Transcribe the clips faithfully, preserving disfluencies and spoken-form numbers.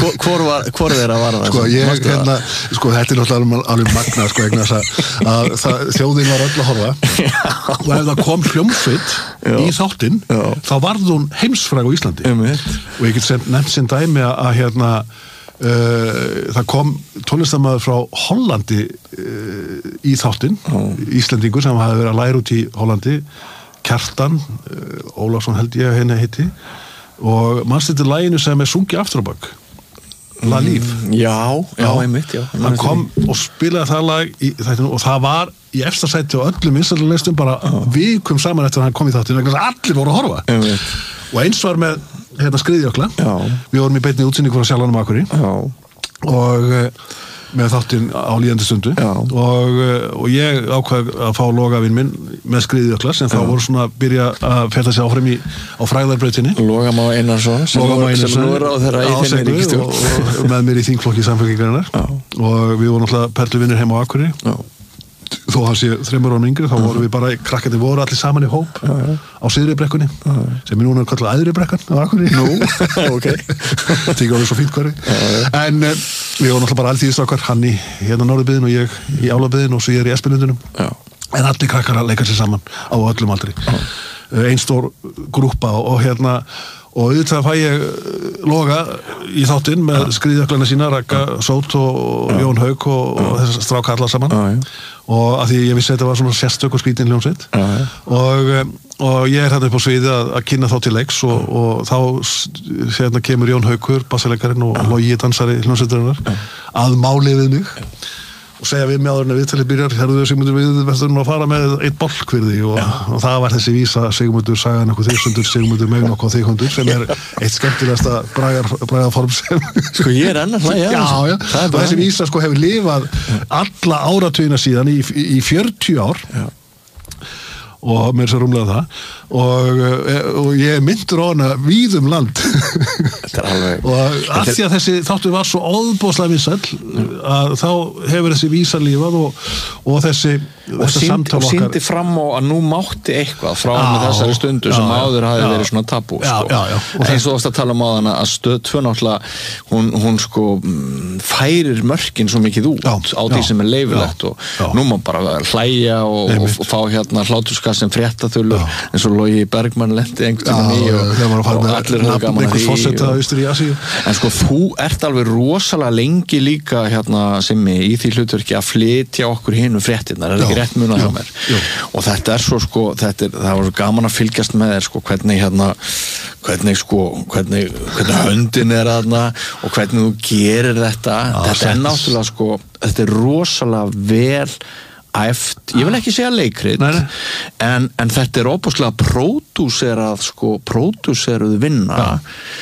hvor var, hvor þeirra var það? Sko, ég, hérna, sko, þetta er náttúrulega alveg magna, sko, egnar þess að það, þjóðin var öll að horfa og ef það kom hljómsveit í þáttinn, þá varð hún heimsfræg á Íslandi og ég get sem, nefnt sem dæmi að, hérna, uh, það kom tónlistarmaður frá Hollandi uh, í þáttinn, Íslendingur sem hafði verið að læra út í Hollandi, Kjartan, uh, Ólafsson held ég að henni heiti, og mannst þetta laginu sem er sungið aftur á bak La Líf mm, já, já, einmitt já. hann kom og spilaði það lag í þættinu og það var í efsta sæti og öllum vinsælulistum bara oh. vikum saman eftir að hann kom í þáttinu vegna þess að allir voru að horfa einmitt. Og eins var með hérna Skriðjökla við vorum í beinni útsýningu frá Sjallanum Akureyri og með þáttinn á líðandi stundu og, og ég ákvað að fá Logavinn minn með Skriðjökla sem þá voru svona að byrja að ferða sig áfram í á frægðarbrautinni Loga Má Einarsson sem nú er á þeirra í þinni ríkisstjórn og, og með mér í þingflokki Samfylkingarinnar og við vorum alltaf perluvinnir heima á Akureyri já. Þó hann sé þremur árum yngri þá vorum við bara krakkandi voru allir saman í hóp já, já. Á Syðri-brekkunni sem er núna kallað Æðri-brekkan á Akureyri nú, ok það tekið alveg svo fínt hverju en um, við vorum alltaf bara alþýðistrákar hann í hérna Norðurbyggðin og ég í Álabyggðin og svo ég er í Espilundunum en allir krakkar að leika sér saman á öllum aldri ein stór grúppa og, og hérna og auðvitað fæ ég Loga í þáttinn með Skriðjöklana sína Ragga Sót og ja. Jón Hauk og, og þess að stráka alla saman ja, ja. Og að því ég vissi að þetta var svona sérstök og skrítin hljómsveit ja, ja. og, og ég er hérna upp á sviði að, að kynna þá til leiks og, og þá hérna kemur Jón Haukur bassalekarinn og ja. Logi dansari hljómsveitarinnar ja. Að máli við mig ja. Og segja við mig áður en að viðtalið byrjar herðu Sigmundur við verðum að fara með eitt bálk fyrir því og, og það var þessi vísa Sigmundur sagan okkur þúsundur Sigmundur megin okkur þýkundur sem er eitt skemmtilegasta bragarform sem sko ég er enn að hlæja já, já. Og þessi vísa sko hefur lifað alla áratugina síðan í, í fjörutíu ár já. Og mér er svo rúmlega það og, og ég myndur á hana víðum land alveg, og að því að þessi þáttur var svo óðbóðslega vinsæll að þá hefur þessi vísa lífað og, og þessi og, sínd, og síndi fram á að nú mátti eitthvað frá með þessari stundu já, sem áður hafi já, verið svona tabú sko. já, já, já. eins og þú varst að tala um á hana að stöð tvö náttúrulega hún, hún sko færir mörkin svo mikið út já, á því sem er leifilegt og já. Nú má bara hlæja og, og, og fá hérna hláturskast sem fréttaþulur eins og Logi Bergmann lendi einhvern veginn í og, og, og allir höfðu gaman að því og, en sko þú ert alveg rosalega lengi líka hérna sem í því hlutverki að flytja okkur hinu fréttirnar er ekki rétt munað hjá mér já. Og þetta er svo sko þetta er, það var gaman að fylgjast með þér sko hvernig hérna hvernig sko hvernig, hvernig höndin er þarna og hvernig þú gerir þetta já, þetta sett. Er náttúrulega sko þetta er rosalega vel æft, ég vil ekki segja leikrit en, en þetta er óbúslega pródúserað sko, pródúseruð vinna ja.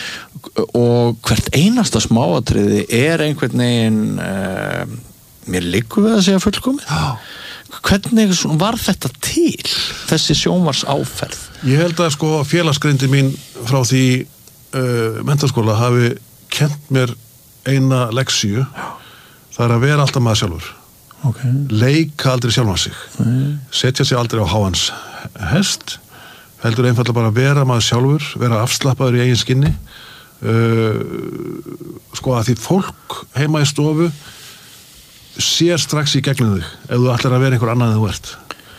Og hvert einasta smáatriði er einhvern veginn uh, mér liggur við að segja fullkomið ja. Hvernig var þetta til þessi sjónvars áferð? Ég held að sko félagsgrindi mín frá því uh, menntaskóla hafi kennt mér eina leksíu það er að vera alltaf maður sjálfur Okay. Leika aldrei sjálfan sig mm. setja sig aldrei á háans hest heldur einfallega bara vera maður sjálfur vera afslappaður í eigin skinni uh, sko að því fólk heima í stofu sér strax í gegnum þig ef þú ætlar að vera einhver annan en þú ert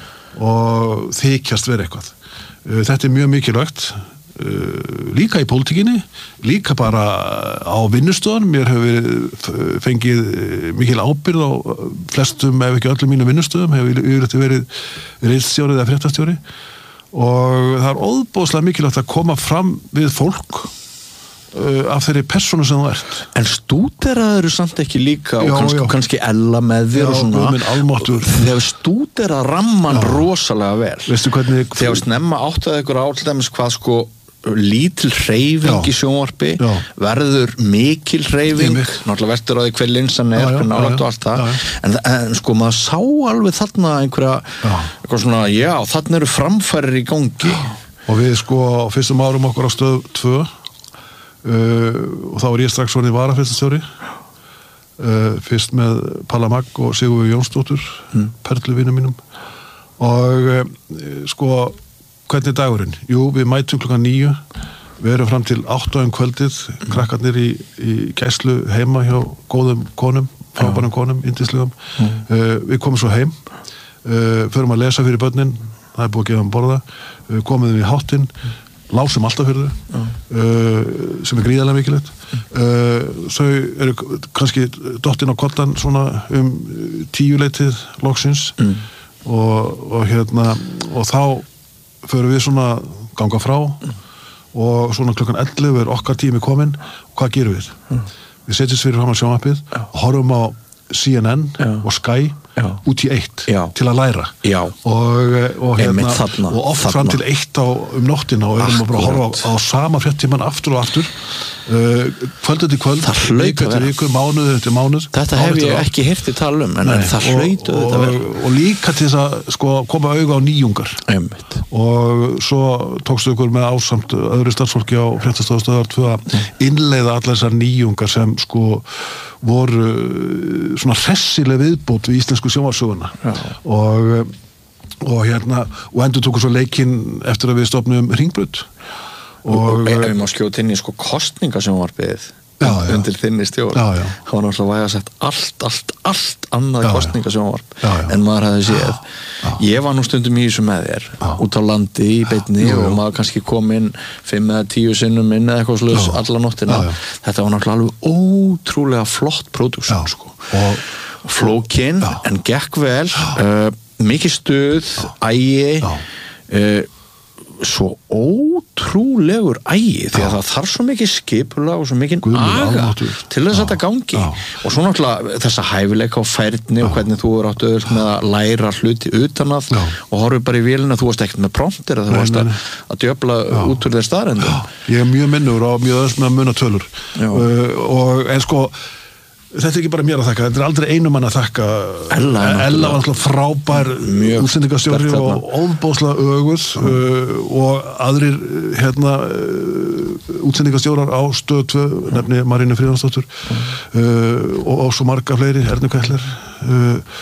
og þykjast vera eitthvað uh, þetta er mjög mikilvægt Uh, líka í pólitíkinni líka bara á vinnustöðum mér hefur fengið mikil ábyrgð á flestum ef ekki öllum mínu vinnustöðum hefur yfirleitt verið ritstjóri eða fréttastjóri og það er óðbóðslega mikilvægt að koma fram við fólk uh, af þeirri persónu sem þú ert En stúderaður samt ekki líka já, og kannski, já. kannski ella með þér já, og svona þegar stúdera ramman já. Rosalega vel veistu hvernig þegar snemma áttaði ykkur á til dæmis hvað sko lítil hreyfing í sjónvarpi já. Verður mikil hreyfing náttúrulega verður á því hver linsan er nálægt og allt það en, en sko maður sá alveg þarna einhverja eitthvað svona, já, þarna eru framfærir í gangi já. Og við sko á fyrstum árum okkur á stöð tvö uh, og þá var ég strax svona í varafréttastjóri uh, fyrst með Palla Magg og Sigurður Jónsdóttur mm. perluvinum mínum og uh, sko hvernig er dagurinn? Jú, við mætum klukkan níu við erum fram til átta um kvöldið, krakkarnir í, í gæslu heima hjá góðum konum, frábærum konum, yndislegum. Mm. Uh, við komum svo heim, uh, förum að lesa fyrir börnin, það er búið að gefa um borða, uh, komum við í háttinn, lásum alltaf fyrir þau, mm. uh, sem er gríðarlega mikilvægt. Uh, þau eru kannski dottinn á kollan svona um tíuleitið loksins mm. og, og hérna, og þá förum við svona ganga frá mm. og svona klukkan ellefu er okkar tími kominn og hvað gerum við? Mm. Við setjumst fyrir fram á sjónvarpið og horfum á C N N Já. Og Sky Já. Út í eitt Já. Til að læra Já. og, og, hérna, þarna, og oft þarna. Fram til eitt á, um nóttina og erum að bara horfa á, á sama fréttatímann aftur og aftur uh, kvöld eftir kvöld, viku eftir viku, mánuð eftir mánuð. Þetta hef ég ekki heyrt í tala um en, en það hlaut og, og, og líka til þess að sko, koma auga á nýjungar Einmitt. Og svo tókstu ykkur með ásamt öðru starfsfólki á fréttastofustöðvar tvö að innleiða allar þessar nýjungar sem sko voru svona hressileg viðbót við íslensku sjónvarpssöguna og, og hérna og endur tóku svo leikinn eftir að við stofnum Hringbraut og ef við má skjóta inn í sko kostningasjónvarpið Já, já. Undir þinni stjórn já, já. Það var náttúrulega væga sett allt, allt, allt annað kostningasjónvarp já, já. En maður hefði séð já, já. Ég var nú stundum í þessu með þér já. Út á landi í beinni já, og maður kannski kom inn fimm eða tíu sinnum inn eða eitthvað slús alla nóttina já, já. Þetta var náttúrulega alveg ótrúlega flott pródúksjón sko. og, og flókin já. En gekk vel uh, mikið stuð, ægi uh, svo ótrúlegur ægi því að það þarf svo mikið skipulag og svo mikið aga til þess að þetta gangi já. Og svo náttúrulega þessa hæfileika og færni já. Og hvernig þú er áttu öll með að læra hluti utan að já. Og horfið bara í vélina þú varst ekkert með prompter þú varst að, að djöfla já. Út úr þeir staðrendum Ég er mjög minnur og mjög öll með að muna tölur uh, og en sko þetta er ekki bara mér að þakka, þetta er aldrei einum mann að þakka Ella, Ella var alltaf frábær útsendingastjóri og óbóðslega öguð mm. uh, og aðrir hérna uh, útsendingastjórar á stöð tvö nefni Marínu Fríðansdóttur mm. uh, og, og svo marga fleiri Ernu Kætler uh,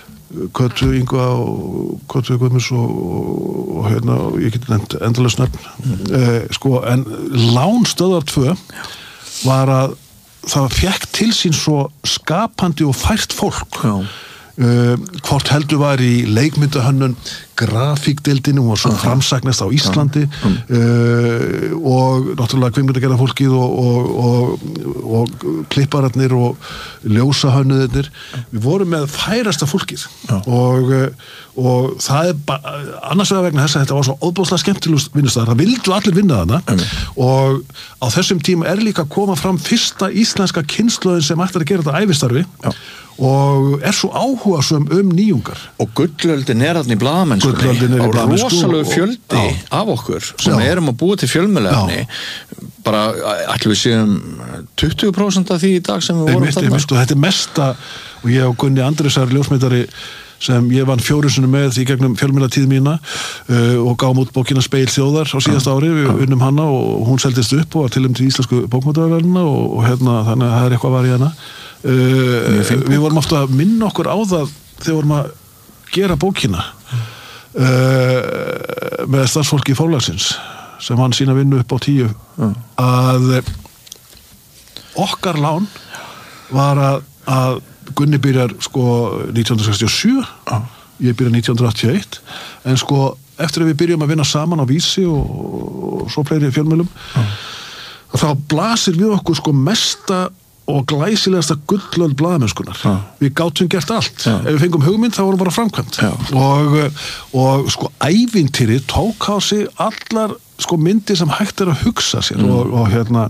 Kötu Ingva og Kötu Guðmunds og, og, og hérna, ég get nefnt endalaust nefn mm. uh, sko, en Lán stöðvar tvö var að það fekk til sín svo skapandi og fært fólk uh, hvort heldur var í leikmyndahönnun grafíkdeildinu og svo framsagnast á Íslandi uh, uh, og náttúrulega kvikmyndagerðar fólkið og, og, og, og klippararnir og ljósahönnuðirnir við vorum með færasta fólkið og, og það er ba- annars vegar vegna þess að þetta var svo óbúslega skemmtilegust vinnustæðar, það vildu allir vinna þarna mm. og á þessum tíma er líka að koma fram fyrsta íslenska kynslóðin sem ætlar að gera þetta ævistarfi Já. Og er svo áhugasöm um nýjungar og gullöldin er þarna í blaðamennskunni og rosalegu fjöldi á. Af okkur sem Já. Erum að búa til fjölmiðlefni bara ætlum við séum tuttugu prósent af því í dag sem við vorum þarna sko. Þetta er mesta og ég og Gunni Andrésar ljósmyndari sem ég vann fjórusunum með í gegnum fjölmiðlatíð mína uh, og gáum út bókina Speil þjóðar á síðasta ári, við unnum hana og hún seldist upp og var tilnefnd til íslensku bókmenntaverðlauna og, og hérna þannig að það er eitthvað var í hana uh, við vorum ofta að minna okkur á það þegar vorum að gera bókina uh, með starfsfólki í Forlagsins sem hann sína vinnu upp á tíu að okkar lán var að, að Gunni byrjar sko nítján hundruð sextíu og sjö ah. Ég byrjar nítján hundruð áttatíu og eitt en sko eftir að við byrjum að vinna saman á Vísi og, og svo fleiri fjölmiðlum ah. þá blasir við okkur sko mesta og glæsilegasta gullöld blaðamennskunar ah. við gátum gert allt ja. Ef við fengum hugmynd þá vorum bara framkvæmt ja. og, og sko ævintýri tók á sig allar sko myndir sem hægt er að hugsa sér mm. og, og hérna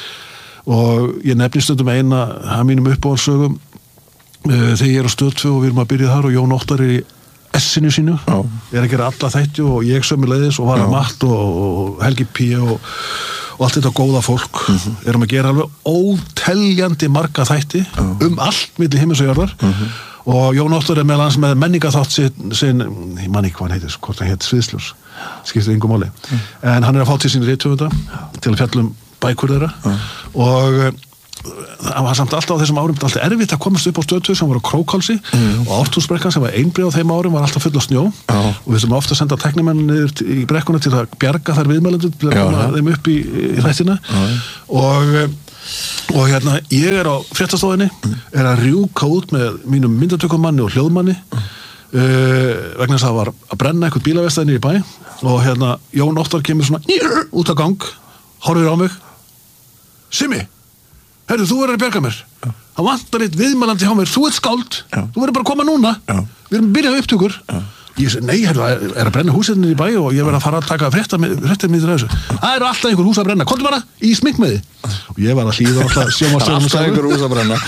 og ég nefni stundum eina að mínum uppáhaldssögum þegar ég er á stöð tvö og við erum að byrja þar og Jón Óttar er í S-inu sínu Já. Er að gera alla þætti og ég sömuleiðis og var að Matt og, og Helgi P og, og allt þetta góða fólk mm-hmm. erum að gera alveg óteljandi marga þætti Já. Um allt milli himins og jörðar mm-hmm. og Jón Óttar er meðal hans með menningaþátt sin, sin ég man ekki hvað hann heitir, hvort hann heit Sviðsljós skiptir engum máli mm. en hann er að fá til sín rithöfunda til að fjalla um bækur þeirra mm. og það var samt alltaf á þessum árum alltaf erfitt að komast upp á stöð tvö sem var á Krókhálsi mm. og Ártúnsbrekkan sem var einbreið á þeim árum var alltaf full af snjó já. Og við sem ofta senda teknimenn niður í brekkuna til að bjarga þær viðmælendur til að koma þeim upp í, í þættina og, og hérna ég er á fréttastofunni mm. er að rjúka út með mínum myndatökumanni og hljóðmanni mm. uh, vegna þess að það var að brenna eitthvað bílavestæðinni í bæ og hérna Jón Óttar kemur svona út á gang horfir á mig Simmi Herru, þú verður að bjarga mér. Já. Það vantar eitt viðmælandi hjá mér. Þú ert skáld. Já. Þú verður bara að koma núna. Já. Við erum byrjað upptökur. Já. Ég segi, nei, herru, það er að brenna húsið í bæ og ég verður að fara að taka fréttir með þessu. Það eru alltaf einhver hús að brenna. Komdu bara í smink með þið. Og ég var að hlýða alltaf sjónvarpsstjóranum alltaf einhver hús að brenna.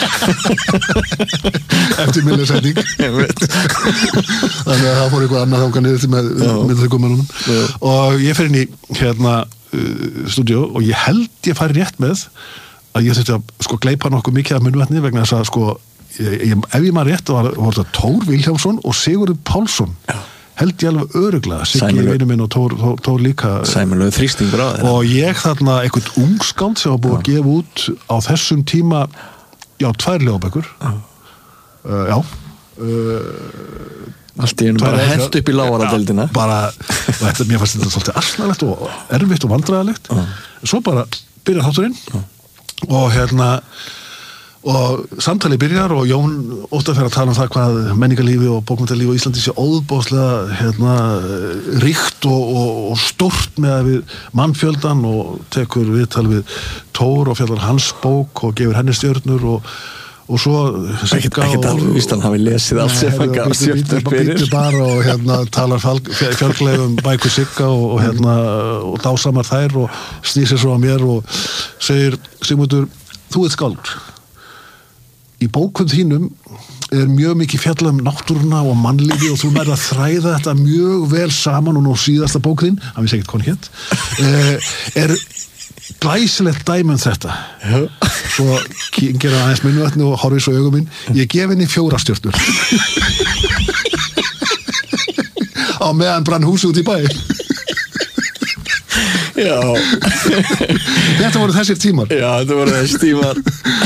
Eftir millisending. Þannig að það fór eitthvað annað þangað niður til með, með þau komunum. Og ég fer inn í hérna uh, stúdíó og ég held ég fari rétt með að ég þurfti að sko gleipa nokkuð mikið af munnvatni vegna þess að sko ég, ég, ef ég maður rétt var, var þetta Tór Vilhjálmsson og Sigurður Pálsson já. Held ég alveg öruglega Siggi vinur minn og Tór, Tór, Tór líka Sæmilegu þrýstingur á þeirra og ég þarna eitthvað ungskáld sem var búið að gefa út á þessum tíma já, tvær ljóðabækur uh, já uh, allt í einu bara hent upp í lágaradeildina bara, þetta, mér fannst þetta svolítið arsnalegt og erfitt og vandræðalegt uh. svo bara byrjar þátturinn uh. og hérna og samtalið byrjar og Jón Óttar fer að tala um það hvað menningarlífi og bókmenntalífi á Íslandi sé óðbóðslega hérna ríkt og, og, og stórt með að við mannfjöldan og tekur viðtal við Tór og fjallar hans bók og gefur henni stjörnur og og svo Sigga og alveg víst hann hafi lesið allt sem hann gaf stjörnur fyrir bara og hérna talar fjölglegum bækur Sigga og, og hérna og dásamar þær og snýr sér svo á mér og segir Sigmundur, þú ert skáld í bókum þínum er mjög mikið fjalla um náttúruna og mannlífi og þú nærð að þræða þetta mjög vel saman og nú síðasta bók þín hann vissi ekkert hvað hann hét er glæsilegt dæmi um þetta svo gera aðeins munnvatni og horfir svo augum minn ég gef henni fjóra stjörnur á meðan brann húsi út í bæ já þetta voru þessir tímar já þetta voru þessir tímar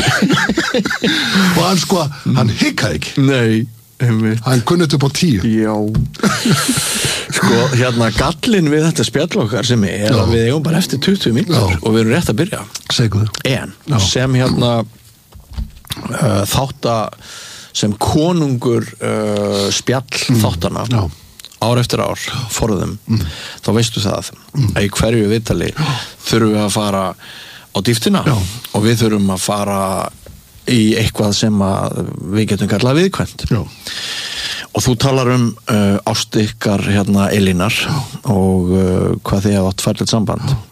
og hann sko hann hikaði ekki nei einmitt. Hann kunnit upp á tíu já sko hérna gallin við þetta spjall okkar sem er já. Að við eigum bara eftir tuttugu mínútur og við erum rétt að byrja Segðu. En já. Sem hérna uh, þátta sem konungur uh, spjall mm. þáttana já. Ár eftir ár forðum mm. þá veistu það mm. að í hverju viðtali þurfum við að fara á dýftina já. Og við þurfum að fara í eitthvað sem að við getum kallað viðkvæmt já. Og þú talar um uh, ást ykkar hérna Elínar já. Og uh, hvað þið hafa átt færlegt samband já.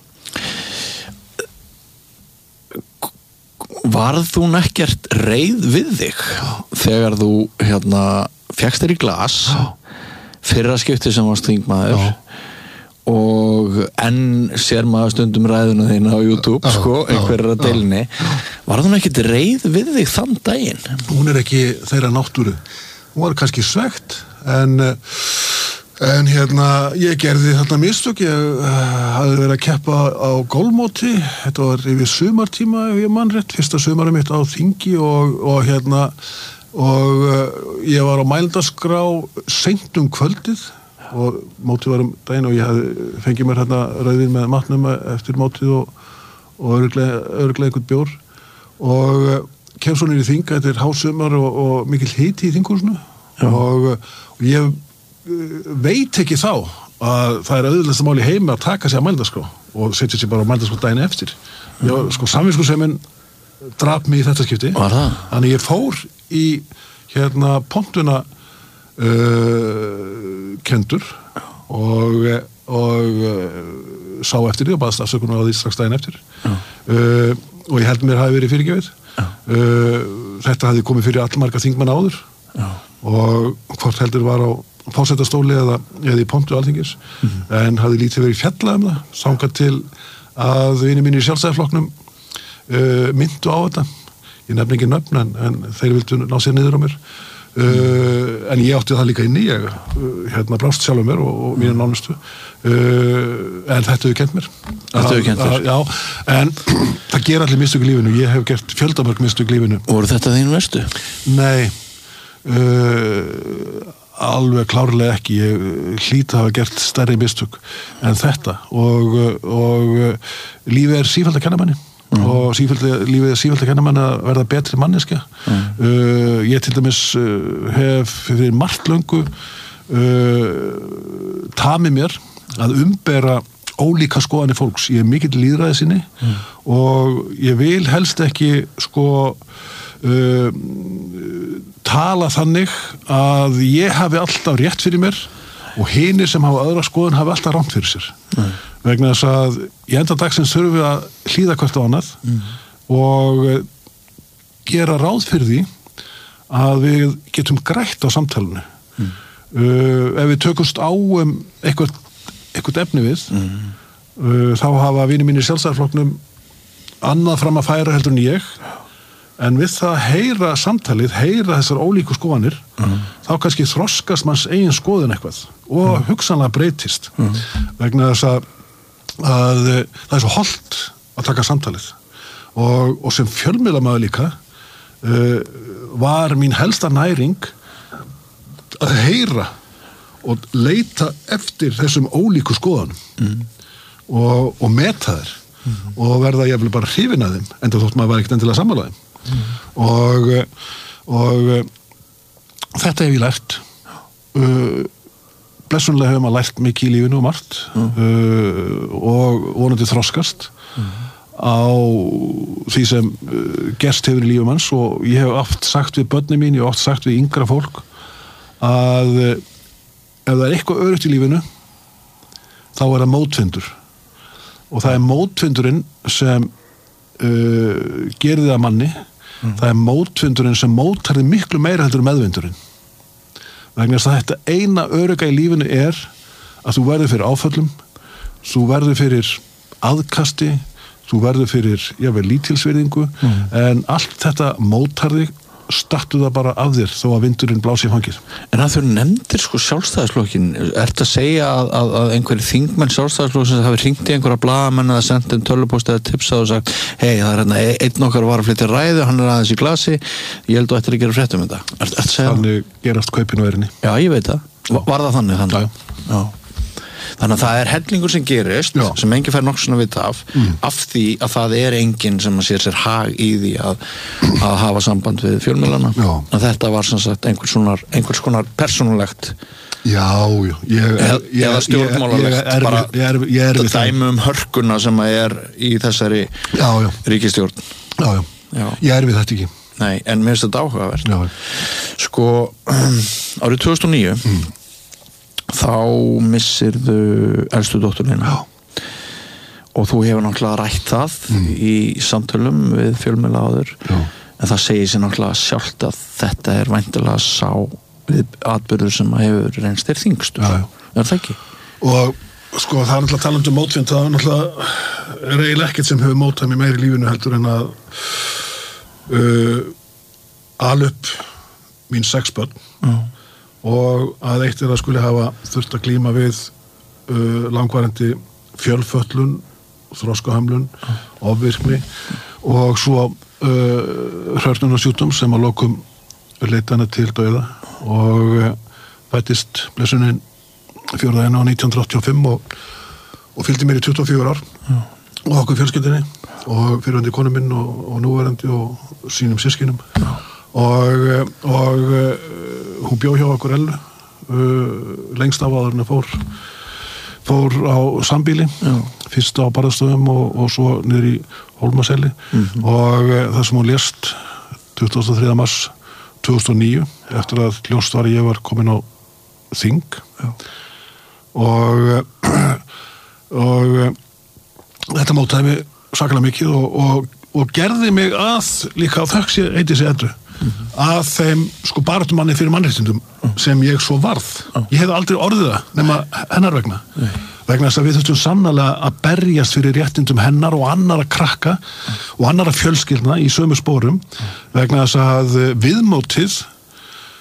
Varð þú nekkert reið við þig já. Þegar þú hérna fékkst þér í glas já. Fyrra skipti sem varst þingmaður já. Og enn sér maður stundum ræðuna þín á YouTube já, sko, einhverjar að deilni var þú ekkert reið við þig þann daginn? Hún er ekki þeirra náttúru hún var kannski svegt en, en hérna ég gerði þarna mistök ég uh, hafði verið að keppa á golfmóti þetta var yfir sumartíma ef ég mann rétt, fyrsta sumarið mitt á þingi og, og hérna og uh, ég var á mælendaskrá seint um kvöldið og mótið var um daginn og ég hafði fengið mér hérna rauðin með matnum eftir mótið og, og örglega, örglega einhvern bjór og uh, kem svo niður í þinga þetta er hásumar og, og mikil hiti í þinghúsinu og, og ég uh, veit ekki þá að það er auðvitað mál í heimi að taka sig að mælendaskrá og setja sig bara á mælendaskrá daginn eftir ég var sko samviskusemin drap mig í þetta skipti þannig ég fór í hérna pontuna Uh, kendur og, og uh, sá eftir því og baðast afsökunar á því strax daginn eftir uh, og ég held mér hafi verið fyrirgefið uh, þetta hafi komið fyrir allmarga þingmenn áður Já. Og hvort heldur var á fásettastóli eða, eða í pontu alþingis mm. en hafi lítið verið fjallað um það þangað til að vinir mínir í sjálfstæðisflokknum uh, myndu á þetta ég nefni ekki nöfn en, en þeir vildu ná sér niður á mér uh, en ég átti það líka inni ég uh, hérna brást sjálfum mér og, og mínu nánustu uh, en þetta hefur kent mér Þetta hefur kent mér Já, en það ger allir mistök í lífinu ég hef gert fjöldamörg mistök í lífinu Voru þetta þín verstu? Nei uh, alveg klárlega ekki ég hlýt að hafa gert stærri mistök en þetta og, og lífið er sífellt að kenna manni Mm. og sífellt, lífið er sífellt að kenna mann að verða betri manneskja mm. uh, ég til dæmis uh, hef fyrir margt löngu uh, tamið mér að umbera ólíka skoðanir fólks ég er mikill lýðræði sinni mm. og ég vil helst ekki sko uh, tala þannig að ég hafi alltaf rétt fyrir mér og hinir sem hafa öðra skoðun hafi alltaf rangt fyrir sér mm. vegna þess að í enda dagsins þurfum við að hlýða hvert á annað mm. og gera ráð fyrir því að við getum grætt á samtalenu mm. uh, ef við tökumst á um eitthvað, eitthvað efni við mm. uh, þá hafa vinir mínir í Sjálfstæðisflokknum annað fram að færa heldur en ég en við það heyra samtalið, heyra þessar ólíku skoðanir mm. þá kannski þroskast manns eigin skoðun eitthvað og mm. hugsanlega breytist mm. vegna þess að, að það er svo hollt að taka samtalið og, og sem fjölmiðlamaður líka uh, var mín helsta næring að heyra og leita eftir þessum ólíku skoðanum mm. og, og meta þær mm. og verða ég bara hrifin að þeim en þótt maður var ekkert endilega sammála þeim Mm. og og þetta hef ég lært uh, blessunlega hefur maður lært mikið í lífinu og margt mm. uh, og vonandi þroskast mm. á því sem uh, gerst hefur í lífum hans og ég hef oft sagt við börnin mín, ég hef oft sagt við yngra fólk að uh, ef það er eitthvað öruggt í lífinu þá er það mótvindur og það er mótvindurinn sem uh, gerir það að manni Mm. það er mótvindurinn sem mótar þig miklu meira heldur meðvindurinn vegna þess að þetta eina örugga í lífinu er að þú verður fyrir áföllum þú verður fyrir aðkasti þú verður fyrir, jável, lítilsvirðingu mm. en allt þetta mótar þig stattu það bara af þér þó að vindurinn blási í fangir. En að þú nefndir sko Sjálfstæðisflokkin, ertu að segja að, að, að einhverjir þingmenn Sjálfstæðisflokkin hafi hringt í einhverja blaðamenn eða sendt einn tölvupóst eða tipsað og sagt hei, það er hérna einn okkar var að flytja ræðu, hann er aðeins í glasi, ég held þú ættir að gera frétt um þetta. Er, ertu að segja þannig gerast kaupinu verinni? Já, ég veit það. Var, var það þannig? þannig? Já. Já. Þannig að það er hellingur sem gerist Já. Sem enginn fær nokkuð svona vita af mm. af því að það er enginn sem að sér sér hag í því að, að hafa samband við fjölmiðlana að þetta var sem sagt einhvers konar, einhvers konar persónulegt Já, já ég, ég, eða stjórnmálalegt bara þetta dæmi um hörkuna sem að er í þessari já, já. ríkisstjórn já, já, já, ég er við þetta ekki Nei, en mér finnst þetta áhugavert Sko, árið tvö þúsund og níu mm. þá missirðu elstu dótturina og þú hefur náttúrulega rætt það mm. í samtölum við fjölmiðla áður en það segir sér náttúrulega sjálft að þetta er væntanlega sá við atburður sem hefur reynst þér þyngstur er það ekki? Og sko það er náttúrulega talandi um mótvind það er náttúrulega er eiginlega ekkert sem hefur mótað mér meir í lífinu heldur en að uh, alup mín sex börn Já og að eitt er að skuli hafa þurft að glíma við uh, langvarandi fjölföllun, þroskahömlun, mm. ofvirkni og svo uh, hrörnunarsjúkdóm sem að lokum leitana til dauða og uh, fættist blessunin fjórða janúar nítján hundruð áttatíu og fimm og, og fylgdi mér í tuttugu og fjögur ár mm. og okkur fjölskyldinni og fyrirverandi konu minn og, og núverandi og sínum sískinum mm. og, og uh, hún bjó hjá okkur Ellu uh, lengst af áður en að fór fór á sambíli Já. Fyrst á Barðastöðum og, og svo niður í Hólmaselli mm-hmm. og uh, það sem hún lést tuttugasta og þriðja mars tvö þúsund og níu eftir að ljóst var ég var komin á þing Já. og uh, og uh, þetta mótaði mig sakalega mikið og, og, og gerði mig að líka þökk sér heiti sér endru Mm-hmm. að þeim sko baráttumanni fyrir mannréttindum mm. sem ég svo varð mm. ég hef aldrei orðið það nema hennar vegna mm. vegna þess að við þurftum sannarlega að berjast fyrir réttindum hennar og annara krakka mm. og annara fjölskyldna í sömu spórum mm. vegna þess að viðmótið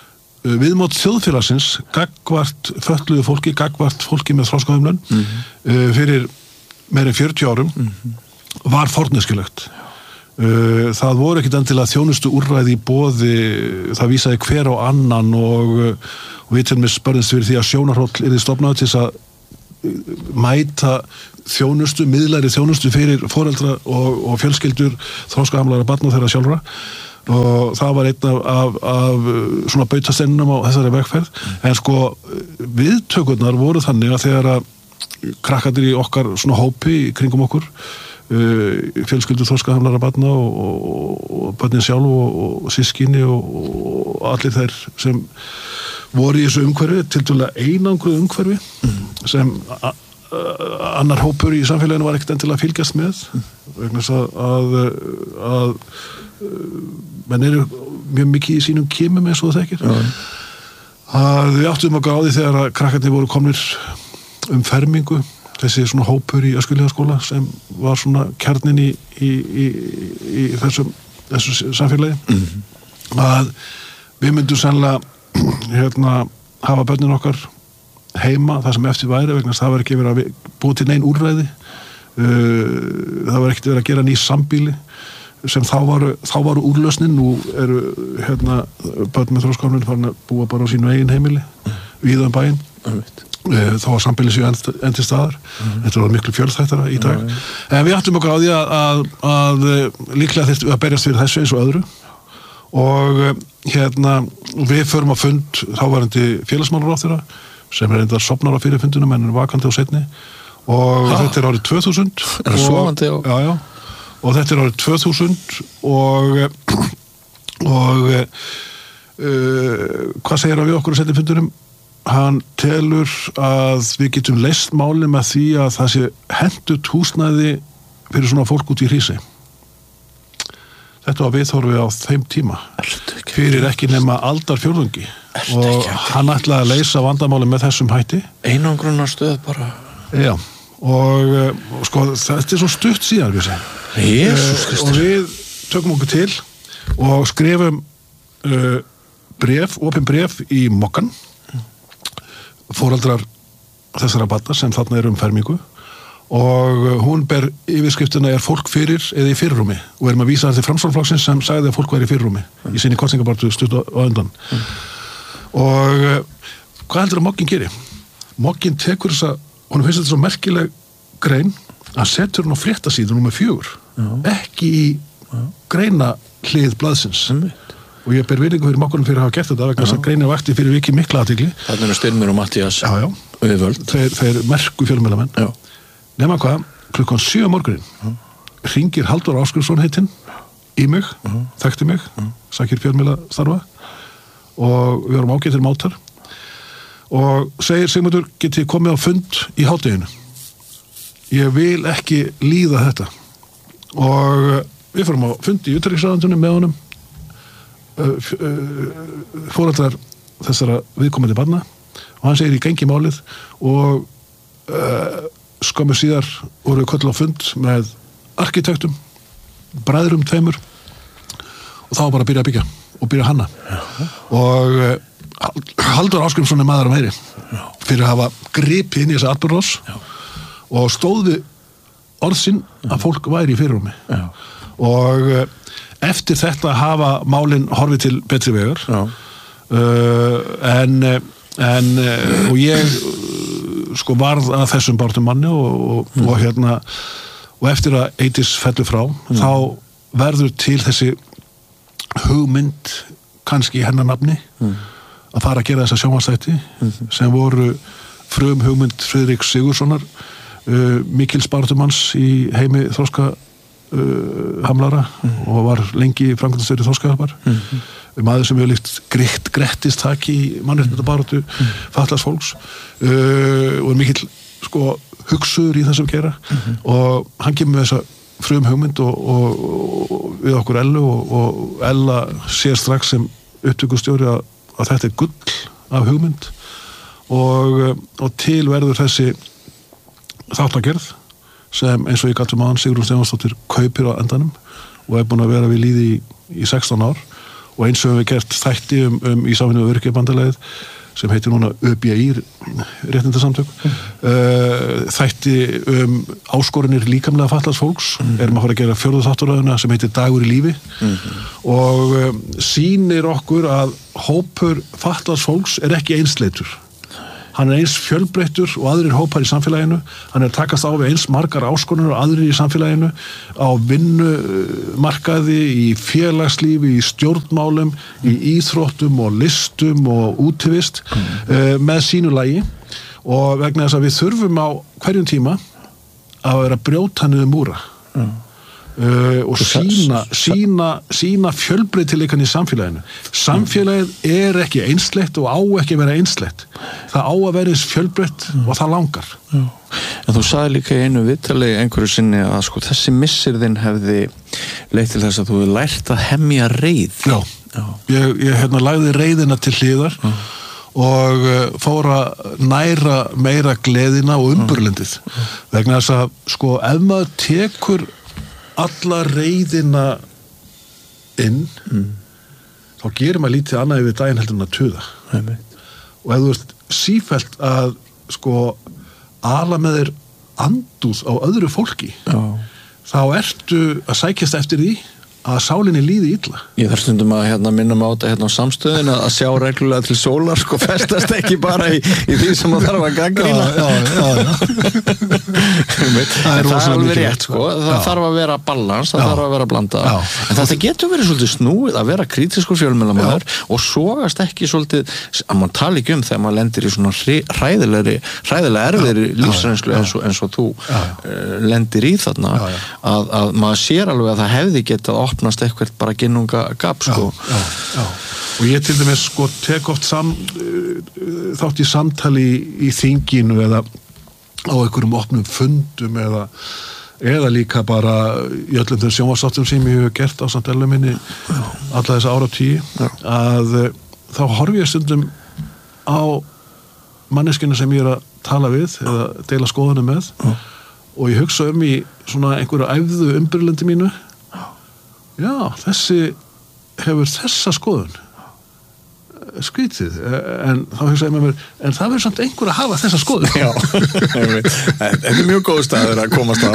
viðmót þjóðfélagsins gagnvart fötluðu fólki, gagnvart fólki með þroskahömlun mm-hmm. fyrir meira en fjörutíu árum mm-hmm. var forneskjulegt. Það voru ekkit endilega þjónustu úrræði í boði, það vísaði hver á annan og, og við til með spörðist fyrir því að sjónarhóll yrði stofnaður til þess að mæta þjónustu, miðlæri þjónustu fyrir foreldra og, og fjölskyldur þroskahamlaðra barna þeirra sjálfra og það var einn af, af, af svona bautasteinunum á þessari vegferð en sko viðtökurnar voru þannig að þegar að krakkarnir í okkar svona hópi kringum okkur fjölskyldur þroskahamlaðra barna og, og, og börnin sjálf og, og sískinni og, og allir þeir sem voru í þessu umhverfi, tiltölulega einangruð umhverfi mm. sem a, a, annar hópur í samfélaginu var ekkert endilega að fylgjast með mm. vegna þess að, að, að menn eru mjög mikið í sínum kimum eins og það þekkir mm. að við áttum að gáði þegar að krakkarnir voru komnir um fermingu þessi svona hópur í Öskjuhlíðarskóla sem var svona kjarnin í, í, í, í þessum, þessu samfélagi mm. að við myndum sannlega hérna hafa börnin okkar heima það sem eftir væri vegna það var ekki verið að búið til nein úrræði það var ekki verið að gera ný sambýli sem þá varu, þá varu úrlausnin nú eru hérna börn með þroskahömlun farin að búa bara á sínu eigin heimili víða um bæinn þá var sambýli sér end, end til staðar mm. þetta var miklu fjölþættara í dag mm. en við áttum okkur á því að, að, að líklega þyrftum við að berjast fyrir þessu eins og öðru og hérna við förum á fund þáverandi félagsmálaráðherra sem er enda sofnar á fyrir fundunum en er vakandi á seinni og ha? Þetta er árið tvö þúsund er það sofandi og... Já, já, og þetta er árið tvö þúsund og og uh, hvað segir hann við okkur á seinni fundunum hann telur að við getum leyst máli með því að það sé hentut húsnæði fyrir svona fólk út í Hrísey. Þetta var viðhorfið á þeim tíma fyrir ekki nema aldarfjórðungi og hann ætlaði að leysa vandamáli með þessum hætti. Einangrunarstöð bara. Já, og, og sko þetta er svo stutt síðan við segjum. Jesús Kristur. Og við tökum okkur til og skrifum uh, bref, opin bref í Mokkan foreldrar þessara barna sem þarna eru um fermingu og hún ber yfirskriftina er fólk fyrir eða í fyrirrúmi og erum að vísa þetta til Framsóknarflokksins sem sagði að fólk væri í fyrirrúmi mm. í sinni kosningabaráttu stutt á undan mm. og hvað heldur að Mokkin geri? Mokkin tekur þess að hún finnst þetta svo merkileg grein að setur hún á fréttasíðu númer fjögur mm. ekki í mm. greina hlið blaðsins mm. og ég ber virðingu fyrir Mokkunum fyrir að hafa gert þetta vegna þess að greinin vakti fyrir viki mikla athygli. Þarna eru Styrmir og Matthías Auðvöld þeir, þeir merku fjölmiðlamenn nema hvað, klukkan sjö morgunin uh-huh. hringir Halldór Ásgrímsson heitinn í mig, uh-huh. þekkti mig uh-huh. sakir fjölmiðla starfa og við varum ágættir mátar og segir Sigmundur get ég komið á fund í hádeginu ég vil ekki líða þetta og við fórum á fund í utanríkisráðuneytinu með honum foreldrar þessara viðkomandi barna og hann segir ég gengi málið og uh, skömmu síðar voru við kölluð á fund með arkitektum, bræðrum tveimur og þá var bara að byrja að byggja og byrja að hanna Já. og uh, Halldór Ásgrímsson er maður að meiri Já. fyrir að hafa gripið inn í þessa atburðarás og stóði orðsinn að fólk væri í fyrirrúmi Já. og uh, eftir þetta hafa málin horfið til betri vegar uh, en, en uh, og ég sko varð að þessum barnum manni og, og, mm. og hérna og eftir að Eydís fellur frá mm. þá verður til þessi hugmynd kannski í hennar nafni mm. að fara að gera þessa sjónvarpsþætti mm. sem voru frum hugmynd Friðriks Sigurðssonar uh, mikils baratumanns í heimi þroska uh, hamlara mm. og var lengi framkvæmdastjóri þroskahjálpar mm. maður sem hefur líkt greitt grettist taki í mannréttindabaráttu mm. fatlaðs fólks uh, og er mikill sko hugsuður í þessum gera mm-hmm. og hann kemur með þessa frum hugmynd og, og, og við okkur Ellu og, og Ella sér strax sem upptökustjóri að, að þetta er gull af hugmynd og, og til verður þessi þáttagerð sem eins og ég galt um aðan Sigrún Stefánsdóttir kaupir á endanum og er búin að vera við lýði í, í sextán ár og eins höfum við gert þætti um, um í samvinnu við Öryrkjabandalagið sem heitir núna Ö B I réttindasamtök mm. uh, þætti um áskoranir líkamlega fatlaðs fólks mm. erum að fara að gera fjórðu þáttaröðina sem heitir Dagur í lífi mm. og um, sýnir okkur að hópur fatlaðs fólks er ekki einsleitur. Hann er eins fjölbreyttur og aðrir hópar í samfélaginu, hann er að takast á við eins margar áskoranir og aðrir í samfélaginu á vinnumarkaði, í félagslífi, í stjórnmálum, mm. í íþróttum og listum og útivist mm. uh, með sínu lagi og vegna þess að við þurfum á hverjum tíma að vera brjóta niður múra mm. uh, og sína, sína, sína fjölbreytileikann í samfélaginu. Samfélagið er ekki einsleitt og á ekki að vera einsleitt. Það á að vera eins fjölbreytt mm. og það langar. Já. En þú sagði líka í einu viðtali einhverju sinni að sko þessi missir þinn hefði leitt til þess að þú hefði lært að hemja reið. Já, Já. Ég, ég hérna lagði reiðina til hliðar Já. og uh, fór að næra meira gleðina og umburlendið. Já. Vegna þess að sko ef maður tekur alla reiðina inn mm. þá gerir maður lítið annað yfir daginn heldur en að tuða. Nei, og ef þú ert sífellt að sko ala með þér andúð á öðru fólki Já. Þá ertu að sækjast eftir því að sálinni líði illa. Ég þarf stundum að hérna, minna mig á þetta hérna á samstöðin að sjá reglulega til sólar sko festast ekki bara í, í því sem það þarf að gagnrýna. Já, já, já. Það er, það er alveg rétt sko, það já. Þarf að vera balans, það já. Þarf að vera blanda. Já. En þetta getur verið svolítið snúið að vera kritískur fjölmiðlamaður og sogast ekki svolítið, að mann tala ekki um þegar maður lendir í svona hræðilegri, hræðilega erfiðri lífsreynslu eins og, eins og þú uh, lendir í þarna, já, já. Að, að maður sér alveg að það hefði getað opnast eitthvað bara ginnunga gap sko. Já, já, já. Og ég til dæmis sko tek oft sam, þátt í samtali í, í þinginu eða á einhverjum opnum fundum eða, eða líka bara í öllum þeim sjónvarpsþáttum sem ég hef gert á samt ellu minni alla þessa ára tíu að þá horfi ég stundum á manneskina sem ég er að tala við eða deila skoðunum með já. Og ég hugsa um í svona einhverju æfðu umburlendi mínu já, þessi hefur þessa skoðun skrítið, en þá hugsaði með mér en það verður samt einhver að hafa þessa skoðun. Já, þetta er mjög góð staður að komast á.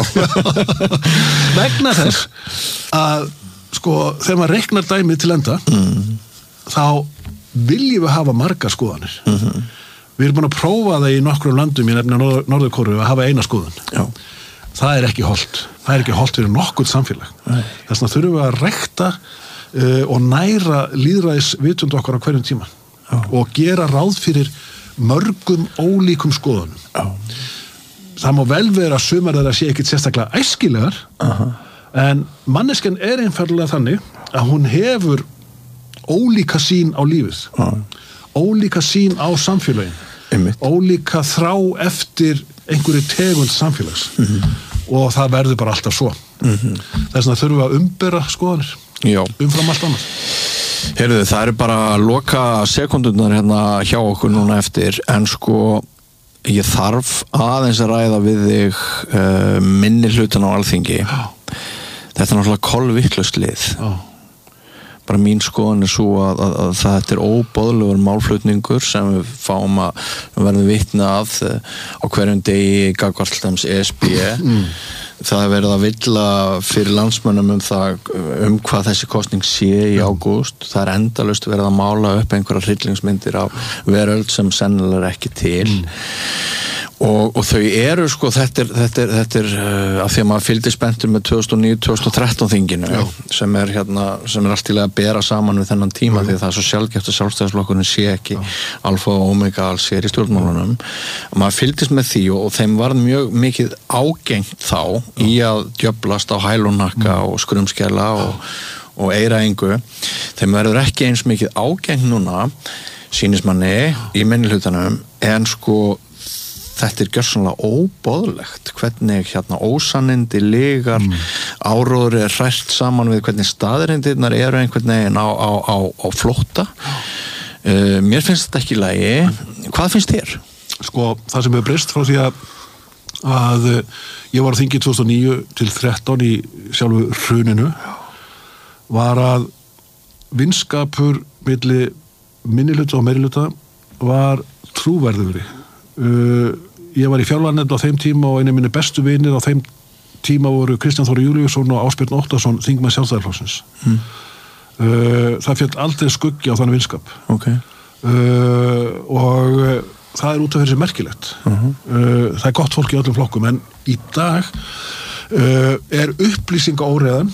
Vegna þess að sko, þegar maður reiknar dæmið til enda mm. þá viljum við hafa margar skoðanir. Mm-hmm. Við erum búin að prófa það í nokkrum löndum í nefna Norður-Kóreu að hafa eina skoðun. Já. Það er ekki hollt. Það er ekki hollt fyrir nokkuð samfélag. Þess vegna þurfum við að rækta uh, og næra lýðræðisvitund okkar á hverjum tíma Já. Og gera ráð fyrir mörgum ólíkum skoðunum. Já. Það má vel vera að sumar þeirra sé ekkit sérstaklega æskilegar uh-huh. en manneskjan er einfaldlega þannig að hún hefur ólíka sýn á lífið. Uh-huh. Ólíka sýn á samfélagin. Einmitt. Ólíka þrá eftir einhverju tegund samfélags mm-hmm. og það verður bara alltaf svo mm-hmm. þess vegna þurfum við að umbera skoðanir Já. Umfram allt annað. Heyrðu, það eru bara að loka sekundurnar hérna hjá okkur núna eftir en sko ég þarf aðeins að ræða við þig uh, minni hlutan á Alþingi Já. Þetta er náttúrulega kolvitlaust lið Já. Bara mín skoðun er svo að, að, að þetta er óboðlegur málflutningur sem við fáum að við verðum vitna að á hverjum degi gagnvart E S B mm. það er verið að villa fyrir landsmönnum um það um hvað þessi kosning sé í ágúst það er endalaust verið að mála upp einhverja hryllingsmyndir af veröld sem sennilega er ekki til mm. Og, og þau eru sko, þetta er, þetta er, þetta er uh, af því að maður fylgdi spenntur með tvö þúsund og níu til tvö þúsund og þrettán þinginu Já. sem er hérna, sem er allt í lagi að bera saman við þennan tíma Já. Því að það er svo sjálfgeft að sjálfstæðisflokkurinn sé ekki Já. Alfa og omega alls sér í stjórnmálunum og maður fylgdist með því og, og þeim var mjög mikið ágengt þá Já. Í að djöflast á hælunakka mm. og skrumskela og, og eiraengu þeim verður ekki eins mikið ágengt núna sýnismanni í minnihlutanum en sko þetta er gjörsamlega óboðlegt hvernig hérna ósannindi lygar mm. áróður er hrært saman við hvernig staðreyndirnar eru einhvern veginn á, á, á, á flótta uh, mér finnst þetta ekki í lagi hvað finnst þér? Sko, það sem hefur breyst frá því að að ég var á þingi tvö þúsund og níu til þrettán í sjálfu hruninu var að vinskapur milli minnihluta og meirihluta var trúverðugri. Uh, ég var í fjárlaganefnd á þeim tíma og einu minni bestu vinir á þeim tíma voru Kristján Þór Júlíusson og Ásbjörn Óttarsson, þingmenn Sjálfstæðisflokksins. Mm. Uh, það féll aldrei skuggi á þannig vinskap. Okay. Uh, og uh, það er út af þessi merkilegt. Uh-huh. Uh, það er gott fólk í öllum flokkum, en í dag uh, er upplýsingaóreiðan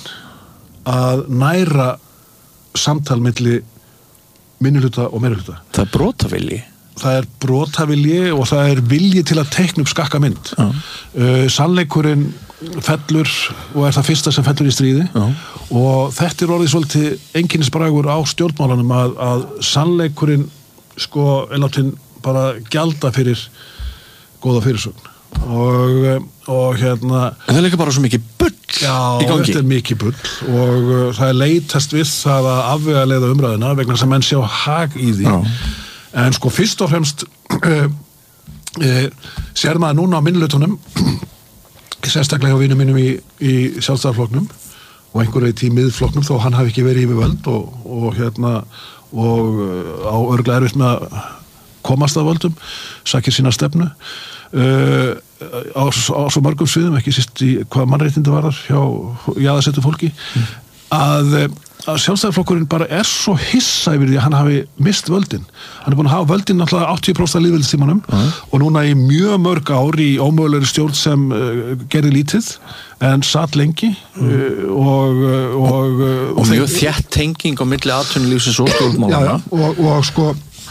að næra samtal milli minnihluta og meirihluta. Það er brotavilji. Það er brotavilji og það er vilji til að teikna upp skakka mynd. Uh. Uh, sannleikurinn fellur og er það fyrsta sem fellur í stríði uh. og þetta er orðið svolítið einkennisbragur á stjórnmálanum að, að sannleikurinn sko einláttinn bara gjalda fyrir góða fyrirsögn. Og, og hérna en það er líka bara svo mikið bull já, í gangi. Þetta er mikið bull og uh, það er leitast við það að afvegaleiða umræðina vegna sem menn sjá hag í því já. En sko fyrst og fremst uh, uh, sér maður núna á minnihlutunum sérstaklega á vinum mínum í, í Sjálfstæðisflokknum og einhver veit í miðflokknum þó hann hafi ekki verið yfir völd og, og hérna og uh, á örglega erfitt með að komast að völdum, sakir sína stefnu uh, á, á svo mörgum sviðum, ekki síst í hvað mannréttindi varðar hjá jaðarsettu fólki mm. að, að Sjálfstæðisflokkurinn bara er svo hissa yfir því að hann hafi mist völdin. Hann er búin að hafa völdin náttúrulega áttatíu prósent af lýðveldistímanum mm. og núna í mjög mörg ár í ómögulegri stjórn sem uh, gerði lítið en satt lengi mm. uh, og, og, og, og, og mjög þétt tenging á milli atvinnulífsins og stjórnmálanna og, og sko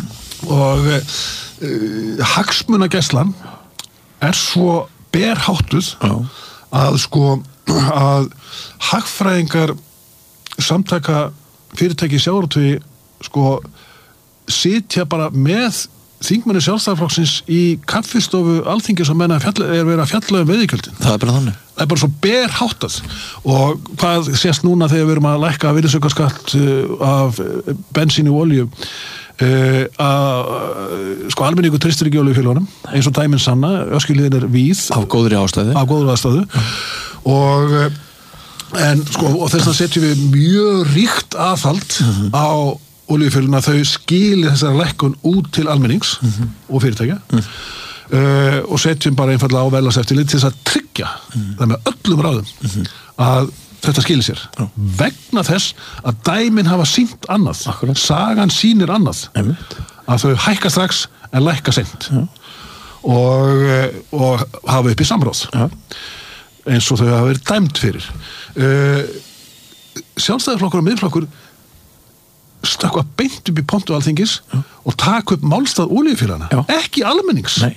og uh, hagsmunagæslan er svo berháttuð oh. að sko að hagfræðingar samtaka fyrirtæki í sjávarútvegi sko sitja bara með þingmenni Sjálfstæðisflokksins í kaffistofu Alþingis og menna fjall, er verið að fjalla um veiðigjöldin. Það er bara þannig. Það er bara svo berháttað og hvað sést núna þegar við erum að lækka virðisaukaskatt af bensíni og olíu Uh, að sko almenningur treystir ekki olíufélögunum eins og dæmin sanna, öskjuliðin er víð af góðri ástæðu af góðri ástæðu mm. og en sko og þess að setjum við mjög ríkt aðhald mm-hmm. á olíufélöguna þau skili þessari lækkun út til almennings mm-hmm. og fyrirtækja mm. uh, og setjum bara einfallega á verðlagseftirlit til þess að tryggja mm. það með öllum ráðum mm-hmm. að þetta skilir sér. Já. Vegna þess að dæmin hafa sýnt annað. Akkurat. Sagan sýnir annað. Einmitt. Að þau hækka strax en lækka seint. Og, og hafa upp í samráð. Já. Eins og þau hafa verið dæmt fyrir. Uh, Sjálfstæðisflokkur og miðflokkur stökkva beint upp í pontu Alþingis Já. Og taka upp málstað olíufélagana. Ekki almennings. Nei.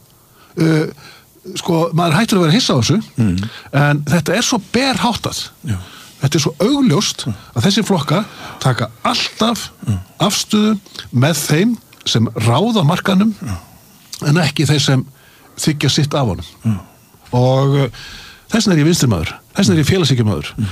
Uh, sko, maður hættur að vera hissa á þessu mm. en þetta er svo berháttað Já. Þetta er svo augljóst mm. að þessi flokka taka alltaf mm. afstöðu með þeim sem ráða markanum mm. en ekki þeir sem þykja sitt af honum mm. og uh, þessin er ég vinstrimaður, þessin er ég félagshyggjumaður mm.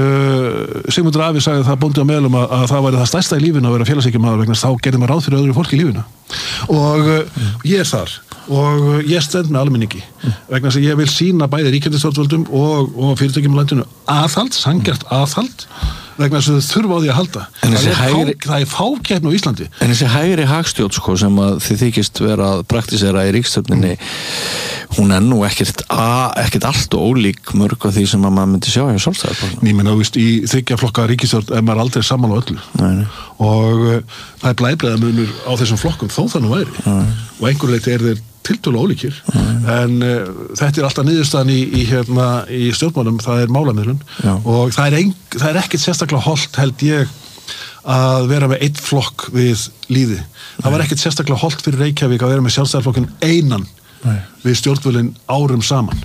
uh, Sigmundur Afi sagði það bóndi á meðlum að, að það væri það stærsta í lífinu að vera félagshyggjumaður vegna þá gerði maður ráð fyrir öðru fólki í lífinu og uh, mm. ég er þar og ég stend með almenningi mm. vegna þess að ég vil sína bæði ríkjandi og, og fyrirtækjum í landinu aðhald, sanngjarnt aðhald vegna þess að þau þurfa á því að halda það er, hægri... fá, það er fákeppni á Íslandi en þessi hægri hagstjórn sko, sem að þið þykist vera að praktisera í ríkisstjórninni mm. hún er nú ekkert, a, ekkert allt og ólík mörg af því sem að maður myndi sjá hjá Sjálfstæðisflokknum. Ég meina, þú veist, í þriggja flokka ríkisstjórn er maður aldrei saman á öllu nei, nei. og uh, það er blæbrigðamunur á þessum flokkum þó það nú væri nei. Og einhver leyti er þeir tiltölulega ólíkir mm. en uh, þetta er alltaf niðurstaðan í, í, hérna, í stjórnmálum, það er málamiðlun og það er, ein, það er ekkert sérstaklega holdt held ég að vera með einn flokk við líði. Nei. Það var ekkert sérstaklega holdt fyrir Reykjavík að vera með Sjálfstæðisflokkin einan Nei. Við stjórnvölinn árum saman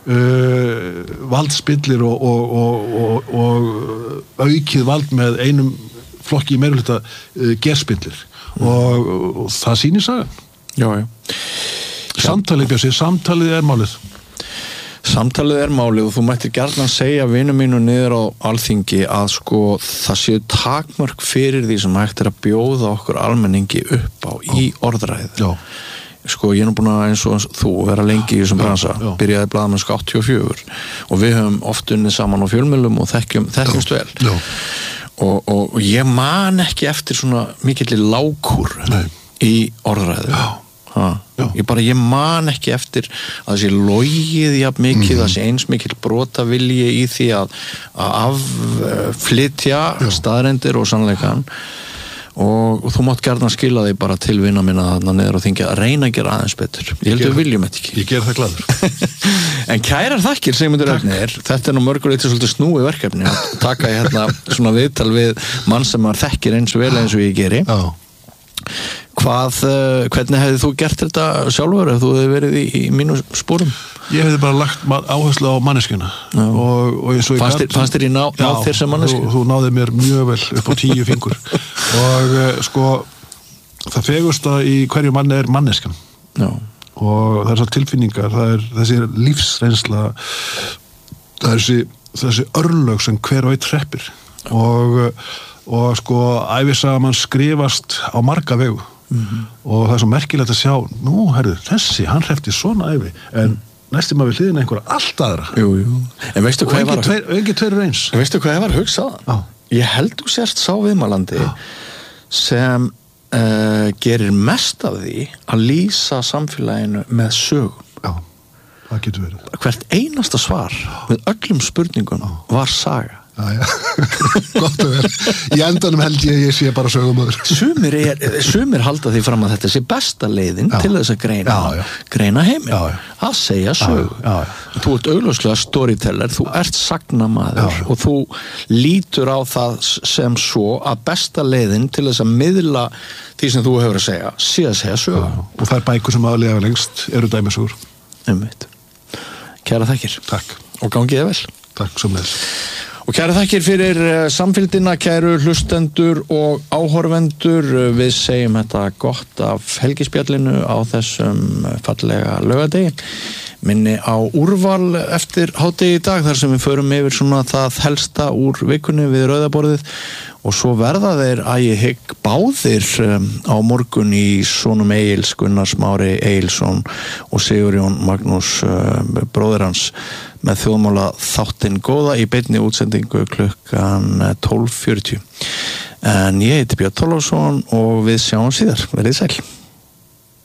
uh, valdspillir og, og, og, og, og aukið vald með einum flokki í meirihluta uh, gerspillir mm. og, og það sýnir sagan. Já, já. Samtalið, Bjössi, samtalið er málið. Samtalið er málið og þú mættir gjarnan segja vinum mínu niður á Alþingi að sko það séu takmörk fyrir því sem hægt er að bjóða okkur almenningi upp á í orðræðu. Já. Sko ég er nú búin að eins og þú vera lengi í þessum bransa, já, já. Byrjaði blaðamennska áttatíu og fjögur og við höfum oft unnið saman á fjölmiðlum og þekkjum, þekkjumst vel. Já. og, og, og ég man ekki eftir svona mikilli lágkúr Nei. Í orðræðu já Ha, ég bara, ég man ekki eftir að það sé logið jafn mikið, mm-hmm. það sé eins mikil brota vilji í því að, að afflytja staðrendir og sannleikan og, og þú mátt gjarnan skila því bara til vina minna þarna niður og þingja að reyna að gera aðeins betur ég held að við viljum þetta ekki ég ger það glaður en kærar þakkir Sigmundur Ernir þetta er nú mörgulegt svolítið snúi verkefni að taka ég hérna svona viðtal við mann sem maður þekkir eins og vel eins og ég geri já Hvað, hvernig hefði þú gert þetta sjálfur ef þú hefði verið í, í mínu spórum? Ég hefði bara lagt áherslu á manneskjuna og, og eins og ég Fannst, fannst þér í ná, já, náð þér sem manneski? Þú, þú náði mér mjög vel upp á tíu fingur og sko það fegursta í hverju manni er manneskjan já. Og það er svo tilfinningar það er þessi lífsreynsla það er þessi, þessi örlög sem hver og einn hreppir og og sko ævisaga mann skrifast á marga vegu mm-hmm. og það er svo merkilegt að sjá nú, herðu, þessi, hann hrefti svona ævi en mm. næstum maður við hliðina einhverja allt aðra jú, jú. En veistu hvað ég var tveir, engin tveir er eins en veistu hvað ég var að hugsa ah. ég held þú sérst sá viðmælandi ah. sem uh, gerir mest af því að lýsa samfélaginu með sögum já, það getur verið hvert einasta svar með öllum spurningum ah. var saga Já, já, gott að vera í endanum held ég að ég sé bara sögumöður sumir, er, sumir halda því fram að þetta sé besta leiðin já. Til þess að greina já, já. Greina heiminn, að segja sögu já, já. Þú ert augljóslega storyteller þú ert sagnamaður já. Og þú lítur á það sem svo að besta leiðin til þess að miðla því sem þú hefur að segja sé að segja sögu já. Og það er bækur sem aðlega lengst eru dæmisögur Einmitt. Kæra þakkir Takk. Og gangið vel Takk sem leys Og kæra þakkir fyrir samfylgdina, kæru hlustendur og áhorfendur. Við segjum þetta gott af helgispjallinu á þessum fallega laugardegi. Minni á úrval eftir hádegi í dag þar sem við förum yfir svona það helsta úr vikunni við rauðaborðið og svo verða þeir að ég hygg báðir um, á morgun í sonum Egils, Gunnar Smári Egilsson og Sigurjón Magnús uh, bróðir hans með þjóðmála þáttinn góða í beinni útsendingu klukkan tólf fjörutíu. En ég heiti Björn Þorláksson og við sjáum síðar. Verið sæl.